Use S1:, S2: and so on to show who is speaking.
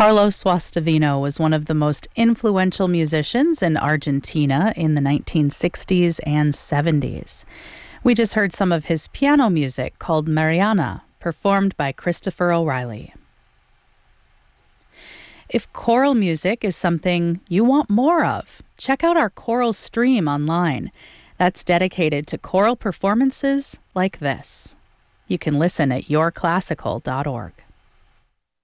S1: Carlos Guastavino was one of the most influential musicians in Argentina in the 1960s and 70s. We just heard some of his piano music called Mariana, performed by Christopher O'Reilly. If choral music is something you want more of, check out our choral stream online. That's dedicated to choral performances like this. You can listen at yourclassical.org.